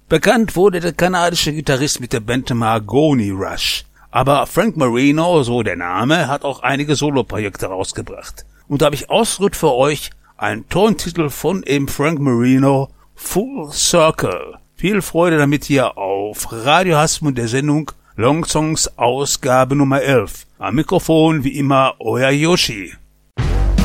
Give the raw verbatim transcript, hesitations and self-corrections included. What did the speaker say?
Bekannt wurde der kanadische Gitarrist mit der Band Mahagony Rush. Aber Frank Marino, so der Name, hat auch einige Soloprojekte rausgebracht. Und da habe ich ausgesucht für euch einen Tontitel von eben Frank Marino, Full Circle. Viel Freude damit hier auf Radio Hasmund der Sendung Long Songs Ausgabe Nummer elf. Am Mikrofon wie immer euer Yoshi.